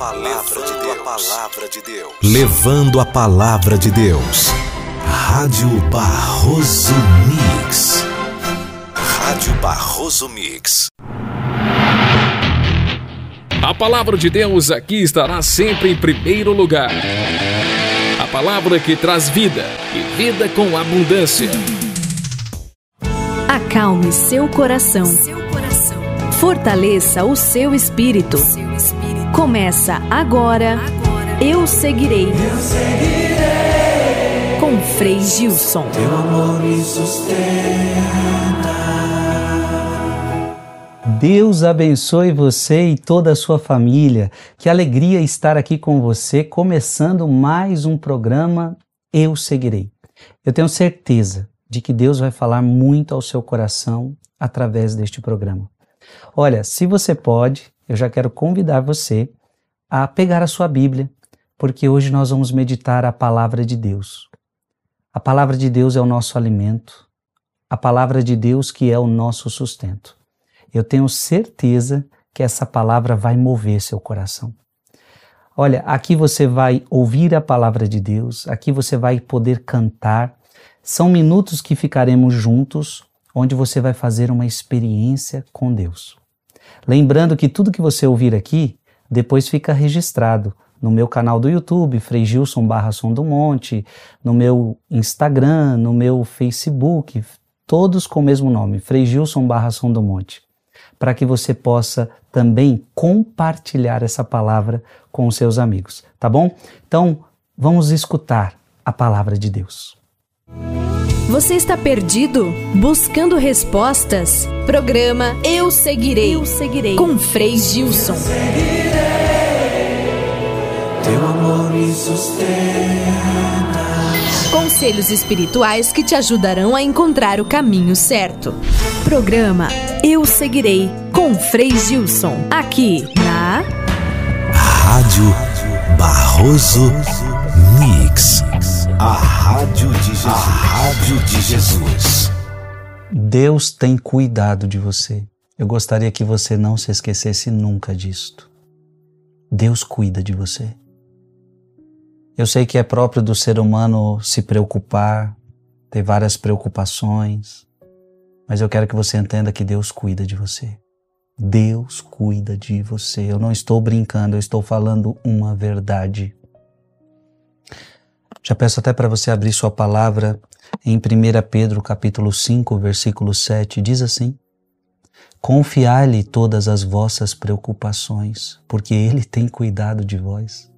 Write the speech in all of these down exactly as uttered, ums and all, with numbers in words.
Palavra de Deus. A palavra de Deus. Levando a palavra de Deus. Rádio Barroso Mix. Rádio Barroso Mix. A palavra de Deus aqui estará sempre em primeiro lugar. A palavra que traz vida e vida com abundância. Acalme seu coração. Fortaleça o seu espírito. Começa agora, agora. Eu seguirei. Eu seguirei. Com Frei Gilson. Teu amor me sustenta. Deus abençoe você e toda a sua família. Que alegria estar aqui com você, começando mais um programa Eu Seguirei. Eu tenho certeza de que Deus vai falar muito ao seu coração através deste programa. Olha, se você pode, eu já quero convidar você a pegar a sua Bíblia, porque hoje nós vamos meditar a palavra de Deus. A palavra de Deus é o nosso alimento, a palavra de Deus que é o nosso sustento. Eu tenho certeza que essa palavra vai mover seu coração. Olha, aqui você vai ouvir a palavra de Deus, aqui você vai poder cantar. São minutos que ficaremos juntos, onde você vai fazer uma experiência com Deus. Lembrando que tudo que você ouvir aqui, depois fica registrado no meu canal do YouTube, Frei Gilson barra Som do Monte, no meu Instagram, no meu Facebook, todos com o mesmo nome, Frei Gilson barra Som do Monte, para que você possa também compartilhar essa palavra com os seus amigos, tá bom? Então, vamos escutar a palavra de Deus. Você está perdido? Buscando respostas? Programa Eu Seguirei, Eu Seguirei. Com Frei Gilson. Eu seguirei, teu amor me sustenta. Conselhos espirituais que te ajudarão a encontrar o caminho certo. Programa Eu Seguirei, com Frei Gilson. Aqui na Rádio Barroso Mix. A Rádio de Jesus. A Rádio de Jesus. Deus tem cuidado de você. Eu gostaria que você não se esquecesse nunca disto. Deus cuida de você. Eu sei que é próprio do ser humano se preocupar, ter várias preocupações, mas eu quero que você entenda que Deus cuida de você. Deus cuida de você. Eu não estou brincando, eu estou falando uma verdade. Já peço até para você abrir sua palavra em primeira Pedro capítulo cinco, versículo sete, diz assim: confiai-lhe todas as vossas preocupações, porque Ele tem cuidado de vós.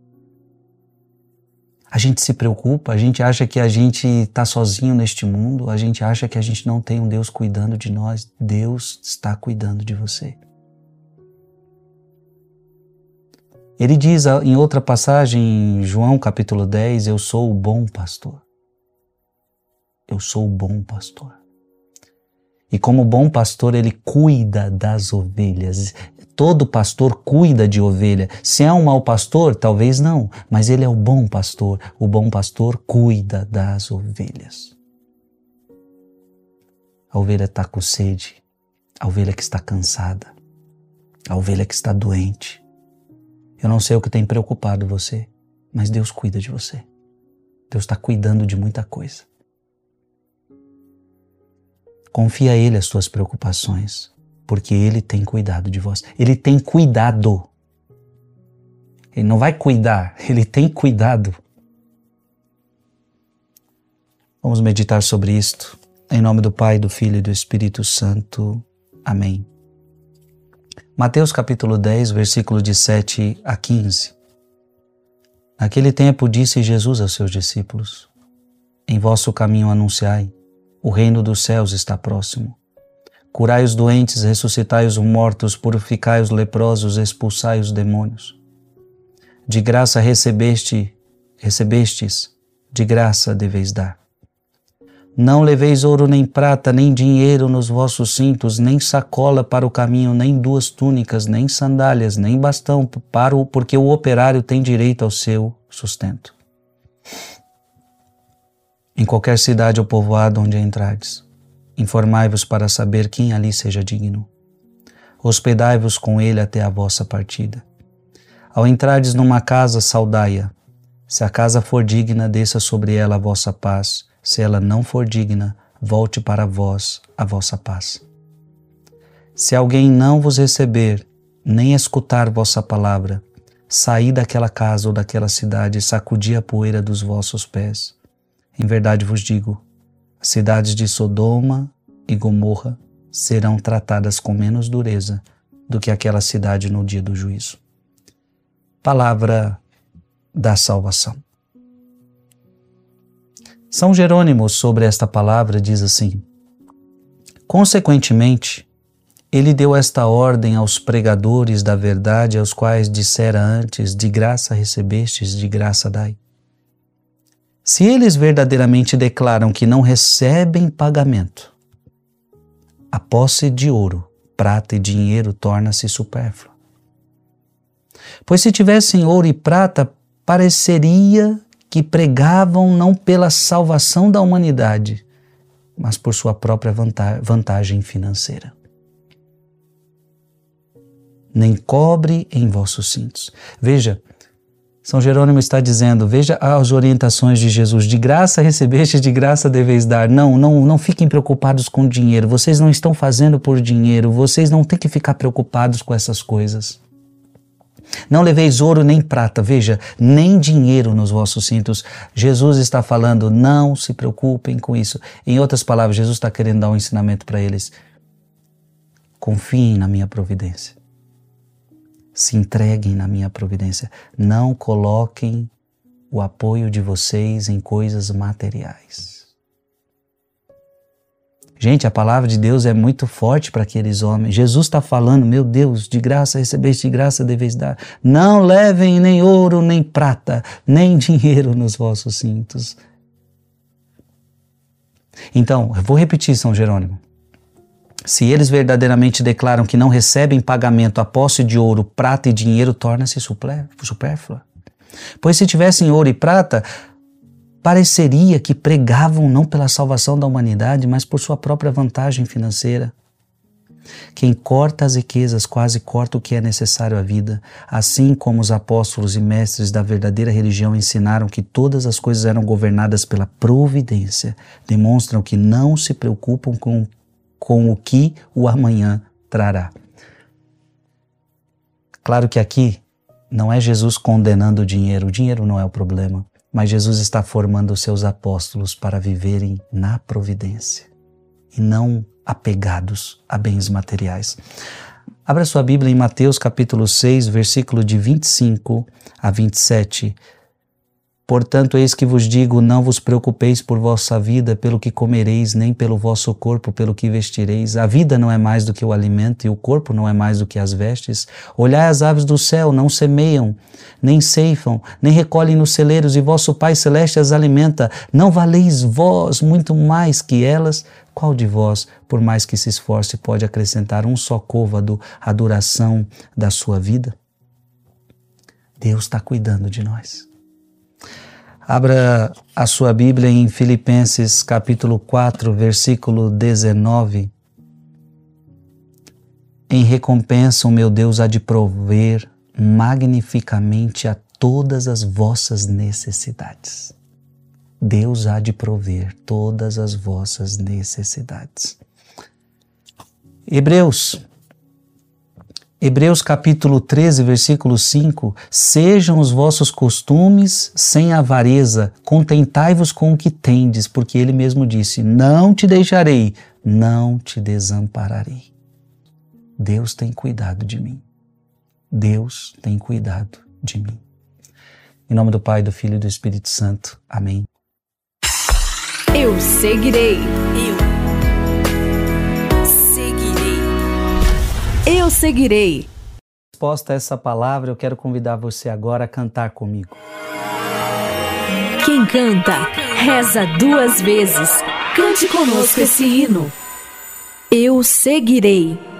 A gente se preocupa, a gente acha que a gente está sozinho neste mundo, a gente acha que a gente não tem um Deus cuidando de nós. Deus está cuidando de você. Ele diz em outra passagem, em João capítulo dez, eu sou o bom pastor. Eu sou o bom pastor. E como bom pastor, ele cuida das ovelhas. Todo pastor cuida de ovelha. Se é um mau pastor, talvez não, mas ele é o bom pastor. O bom pastor cuida das ovelhas. A ovelha está com sede, a ovelha que está cansada, a ovelha que está doente. Eu não sei o que tem preocupado você, mas Deus cuida de você. Deus está cuidando de muita coisa. Confia a Ele as suas preocupações, porque Ele tem cuidado de vós. Ele tem cuidado. Ele não vai cuidar, Ele tem cuidado. Vamos meditar sobre isto. Em nome do Pai, do Filho e do Espírito Santo. Amém. Mateus capítulo dez, versículo de sete a quinze. Naquele tempo disse Jesus aos seus discípulos: em vosso caminho anunciai, o reino dos céus está próximo. Curai os doentes, ressuscitai os mortos, purificai os leprosos, expulsai os demônios. De graça recebeste, recebestes, de graça deveis dar. Não leveis ouro nem prata, nem dinheiro nos vossos cintos, nem sacola para o caminho, nem duas túnicas, nem sandálias, nem bastão, para o, porque o operário tem direito ao seu sustento. Em qualquer cidade ou povoado onde entrardes, informai-vos para saber quem ali seja digno. Hospedai-vos com ele até a vossa partida. Ao entrardes numa casa, saudai-a. Se a casa for digna, desça sobre ela a vossa paz. Se ela não for digna, volte para vós a vossa paz. Se alguém não vos receber, nem escutar vossa palavra, saí daquela casa ou daquela cidade e sacudi a poeira dos vossos pés. Em verdade vos digo, as cidades de Sodoma e Gomorra serão tratadas com menos dureza do que aquela cidade no dia do juízo. Palavra da salvação. São Jerônimo, sobre esta palavra, diz assim: consequentemente, ele deu esta ordem aos pregadores da verdade, aos quais dissera antes, de graça recebestes, de graça dai. Se eles verdadeiramente declaram que não recebem pagamento, a posse de ouro, prata e dinheiro torna-se supérflua. Pois se tivessem ouro e prata, pareceria que pregavam não pela salvação da humanidade, mas por sua própria vantagem financeira. Nem cobre em vossos cintos. Veja, São Jerônimo está dizendo, veja as orientações de Jesus, de graça recebeste, de graça deveis dar. Não, não, não fiquem preocupados com dinheiro, vocês não estão fazendo por dinheiro, vocês não têm que ficar preocupados com essas coisas. Não leveis ouro nem prata, veja, nem dinheiro nos vossos cintos. Jesus está falando, não se preocupem com isso. Em outras palavras, Jesus está querendo dar um ensinamento para eles. Confiem na minha providência. Se entreguem na minha providência. Não coloquem o apoio de vocês em coisas materiais. Gente, a palavra de Deus é muito forte para aqueles homens. Jesus está falando, meu Deus, de graça recebeste, de graça deveis dar. Não levem nem ouro, nem prata, nem dinheiro nos vossos cintos. Então, eu vou repetir, São Jerônimo. Se eles verdadeiramente declaram que não recebem pagamento, a posse de ouro, prata e dinheiro torna-se supérflua. Pois se tivessem ouro e prata, pareceria que pregavam não pela salvação da humanidade, mas por sua própria vantagem financeira. Quem corta as riquezas quase corta o que é necessário à vida, assim como os apóstolos e mestres da verdadeira religião ensinaram que todas as coisas eram governadas pela providência, demonstram que não se preocupam com com o que o amanhã trará. Claro que aqui não é Jesus condenando o dinheiro, o dinheiro não é o problema, mas Jesus está formando os seus apóstolos para viverem na providência e não apegados a bens materiais. Abra sua Bíblia em Mateus capítulo seis, versículo de vinte e cinco a vinte e sete. Portanto, eis que vos digo, não vos preocupeis por vossa vida, pelo que comereis, nem pelo vosso corpo, pelo que vestireis. A vida não é mais do que o alimento, e o corpo não é mais do que as vestes. Olhai as aves do céu, não semeiam, nem ceifam, nem recolhem nos celeiros, e vosso Pai Celeste as alimenta. Não valeis vós muito mais que elas? Qual de vós, por mais que se esforce, pode acrescentar um só côvado à duração da sua vida? Deus está cuidando de nós. Abra a sua Bíblia em Filipenses capítulo quatro, versículo dezenove. Em recompensa o meu Deus há de prover magnificamente a todas as vossas necessidades. Deus há de prover todas as vossas necessidades. Hebreus Hebreus capítulo treze, versículo cinco, sejam os vossos costumes sem avareza, contentai-vos com o que tendes, porque ele mesmo disse, não te deixarei, não te desampararei. Deus tem cuidado de mim. Deus tem cuidado de mim. Em nome do Pai, do Filho e do Espírito Santo. Amém. Eu seguirei. Eu Eu seguirei. Resposta a essa palavra, eu quero convidar você agora a cantar comigo. Quem canta, reza duas vezes. Cante conosco esse hino. Eu seguirei.